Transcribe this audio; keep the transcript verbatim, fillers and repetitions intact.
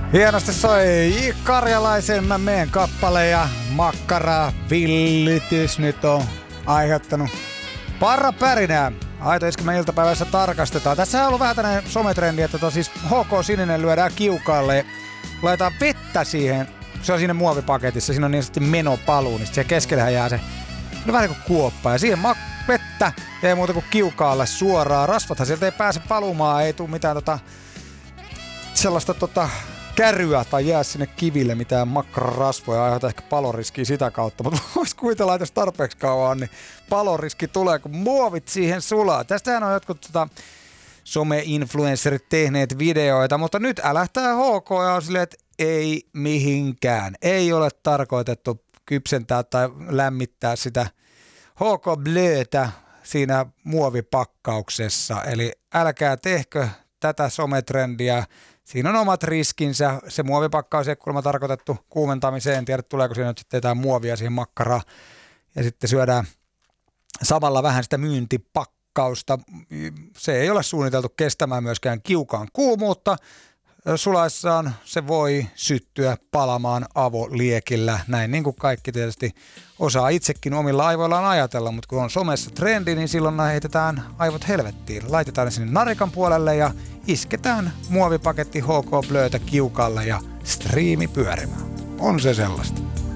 Hienosti soi Karjalaisen mä meen kappale ja makkara villitys nyt on aiheuttanut parra pärinää. Aito Iskelmän iltapäivässä tarkastetaan. Tässä on ollut vähän tämmönen sometrendi, että tota siis H K Sininen lyödään kiukaalle. Laitetaan vettä siihen. Se on siinä muovipaketissa. Siinä on niin sanotusti menopaluu, niin siellä keskellähän jää se no vähän niin kuin kuoppa. Ja siihen mak- vettä ja ei muuta kuin kiukaalle suoraan. Rasvathan sieltä ei pääse palumaan, ei tule mitään tota sellaista tota käryä tai jää sinne kiville mitään makkararasvoja, aiheuta ehkä paloriskiä sitä kautta, mutta vois kuvitella, että jos tarpeeksi kauan, niin paloriski tulee, kun muovit siihen sulaa. Tästähän on jotkut tota, some-influencerit tehneet videoita, mutta nyt älähtää H K ja on silleen, että ei mihinkään. Ei ole tarkoitettu kypsentää tai lämmittää sitä H K Blötä siinä muovipakkauksessa, eli älkää tehkö tätä sometrendiä. Siinä on omat riskinsä. Se muovipakkaus ei kuulemma tarkoitettu kuumentamiseen. En tiedä, tuleeko siinä nyt sitten jotain muovia siihen makkaraan. Ja sitten syödään samalla vähän sitä myyntipakkausta. Se ei ole suunniteltu kestämään myöskään kiukaan kuumuutta. Sulaissaan se voi syttyä palamaan avoliekillä. Näin niin kuin kaikki tietysti osaa itsekin omilla aivoillaan ajatella, mutta kun on somessa trendi, niin silloin heitetään aivot helvettiin. Laitetaan ne sinne narikan puolelle ja isketään muovipaketti H K Blötä kiukalle ja striimi pyörimään. On se sellaista.